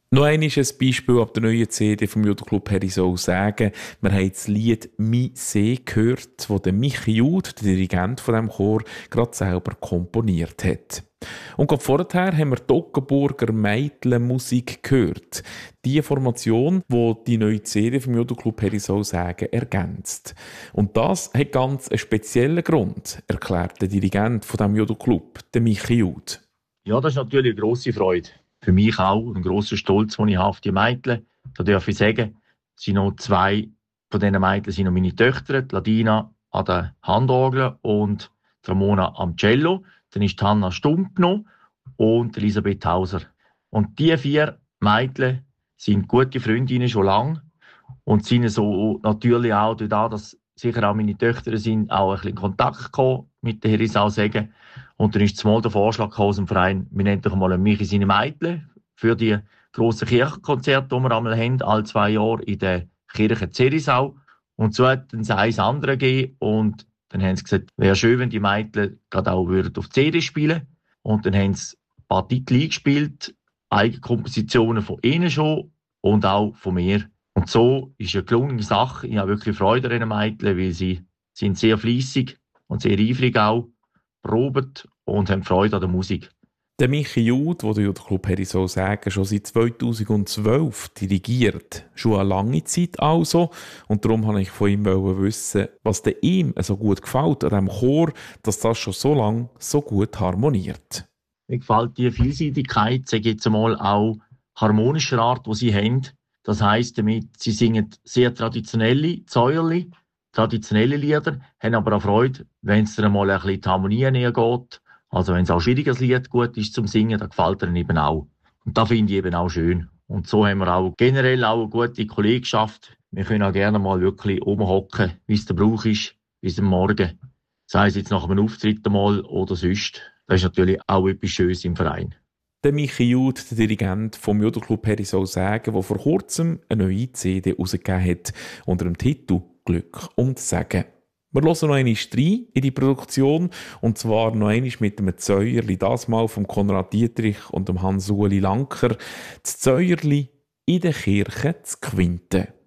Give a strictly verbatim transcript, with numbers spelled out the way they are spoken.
Noch einmal ein Beispiel ab der neuen C D vom Judo-Club Herisau sagen. Wir haben das Lied «Mi See» gehört, das der Michi Jud, der Dirigent von diesem Chor, gerade selber komponiert hat. Und gerade vorher haben wir die Ockenburger Meitlen-Musik gehört. Die Formation, die die neue C D vom Judo-Club Herisau sagen, ergänzt. Und das hat ganz einen speziellen Grund, erklärt der Dirigent von diesem Judo-Club, der Michi Jud. Ja, das ist natürlich eine grosse Freude. Für mich auch ein grosser Stolz, den ich habe auf die Mädchen. Da darf ich sagen, es sind noch zwei von diesen Mädchen sind noch meine Töchter, die Ladina an der Handorgel und die Ramona am Cello. Dann ist die Hanna Stump noch und Elisabeth Hauser. Und diese vier Mädchen sind gute Freundinnen schon lange und sind so natürlich auch dadurch, dass sicher auch meine Töchter sind, auch ein bisschen in Kontakt gekommen mit den Herisau sagen. Und dann ist zumal der Vorschlag aus dem Verein, wir nennen doch mal ein Michi seine Mädchen für die grossen Kirchenkonzerte, die wir einmal haben, alle zwei Jahre in der Kirche Zerisau. Und so hat es eins andere gegeben und dann haben sie gesagt, wäre schön, wenn die Mädchen gerade auch würden auf C D spielen. Und dann haben sie ein paar Titel eingespielt, Eigenkompositionen von ihnen schon und auch von mir. Und so ist eine gelungene Sache. Ich habe wirklich Freude an den Mädchen, weil sie sind sehr fleissig und sehr eifrig auch, proben und haben Freude an der Musik. Der Michi Jud, der der Judo-Club Herisau sagen, schon seit zweitausendzwölf dirigiert. Schon eine lange Zeit also. Und darum wollte ich von ihm wissen, was der ihm so gut gefällt an diesem Chor, dass das schon so lange so gut harmoniert. Mir gefällt die Vielseitigkeit, sage ich jetzt einmal, auch harmonischer Art, die sie haben. Das heisst damit, sie singen sehr traditionelle Zäuerli, traditionelle Lieder, haben aber auch Freude, wenn es dann einmal ein bisschen die Harmonie näher geht. Also wenn es auch ein schwieriges Lied gut ist zum Singen, dann gefällt ihnen eben auch. Und das finde ich eben auch schön. Und so haben wir auch generell auch eine gute Kollegschaft. Wir können auch gerne mal wirklich rumhocken, wie es der Brauch ist, bis am Morgen. Sei es jetzt nach einem Auftritt einmal oder sonst. Das ist natürlich auch etwas Schönes im Verein. Der Michi Jud, der Dirigent vom Judo-Club Herisau sagen, der vor kurzem eine neue C D herausgegeben hat unter dem Titel «Glück und Segen». Wir hören noch einmal rein in die Produktion, und zwar noch einmal mit einem Zäuerli, das mal von Konrad Dietrich und dem Hans-Ueli Lanker. Das Zäuerli in der Kirche zu Quinten.